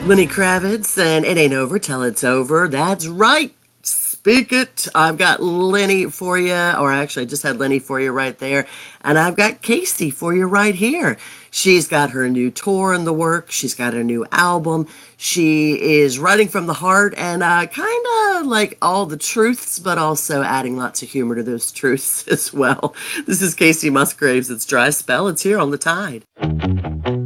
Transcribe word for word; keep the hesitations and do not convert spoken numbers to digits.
Lenny Kravitz, and it ain't over till it's over. That's right. Speak it. I've got Lenny for you, or actually, I just had Lenny for you right there. And I've got Casey for you right here. She's got her new tour in the work. She's got a new album. She is writing from the heart and uh, kind of like all the truths, but also adding lots of humor to those truths as well. This is Casey Musgraves. It's Dry Spell. It's here on the Tide.